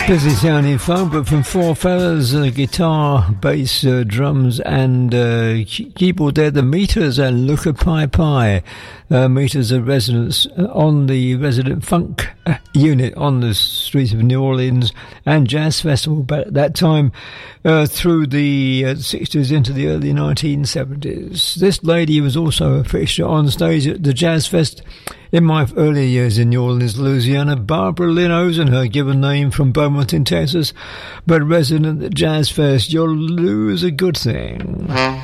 Busy sounding funk, but from four fellas, guitar, bass, drums and keyboard there, the Meters and Luca Pi Pi. Meters are residents on the resident funk unit on the streets of New Orleans and jazz festival back at that time through the 60s into the early 1970s. This lady was also a fixture on stage at the Jazz Fest in my earlier years in New Orleans, Louisiana. Barbara Lynn Ozen, her given name from Beaumont in Texas, but resident at Jazz Fest. You'll lose a good thing.